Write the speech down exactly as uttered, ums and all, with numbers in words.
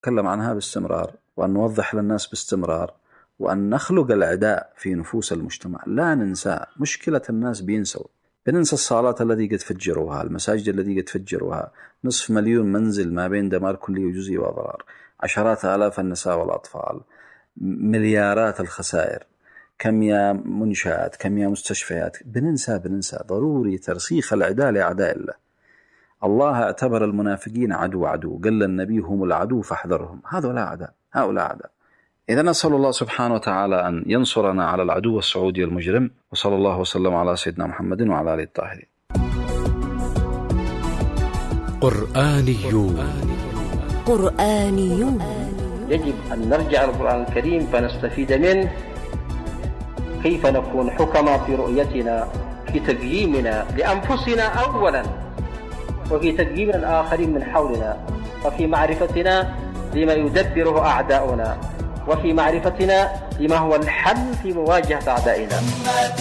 نتكلم عنها باستمرار، وأن نوضح للناس باستمرار، وأن نخلق العداء في نفوس المجتمع. لا ننسى مشكلة الناس، بينسوا بننسى الصالات التي قد فجروها، المساجد التي قد فجروها، نصف مليون منزل ما بين دمار كلي وجزئي وأضرار، عشرات آلاف النساء والأطفال، مليارات الخسائر، كم يا منشآت، كم يا مستشفيات. بننسى بننسى ضروري ترسيخ العداء لأعداء الله. الله اعتبر المنافقين عدو عدو، قال النبي هم العدو فاحذرهم. هذول أعداء، هؤلاء أعداء. إذا نسأل الله سبحانه وتعالى أن ينصرنا على العدو السعودي المجرم، وصلى الله وسلم على سيدنا محمد وعلى آله الطاهرين. قرآنيون قرآنيون يجب أن نرجع القرآن الكريم فنستفيد منه، كيف نكون حكما في رؤيتنا، في تقييمنا لأنفسنا أولا، وفي تقييم الآخرين من حولنا، وفي معرفتنا لما يدبره أعداؤنا، وفي معرفتنا لما هو الحل في مواجهة أعدائنا.